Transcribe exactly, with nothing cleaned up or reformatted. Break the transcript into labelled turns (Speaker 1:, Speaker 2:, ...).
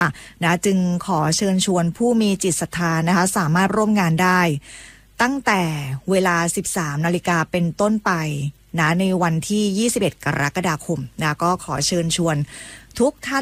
Speaker 1: นะจึงขอเชิญชวนผู้มีจิตศรัทธานะคะสามารถร่วมงานได้ตั้งแต่เวลา สิบสามนาฬิกาเป็นต้นไปนะในวันที่ยี่สิบเอ็ดกรกฎาคมนะก็ขอเชิญชวนทุกท่าน